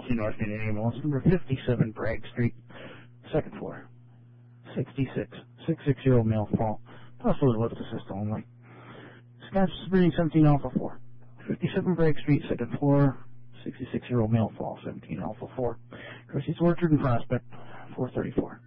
Chelsea, North Indianapolis, number 57 Bragg Street, second floor. 660 male fall. Possibly lift assist only. Scotch breeding 17 Alpha 4. 57 Bragg Street, second floor. 66-year-old male fall, 17 Alpha 4. Chrissy's Orchard and Prospect, 434.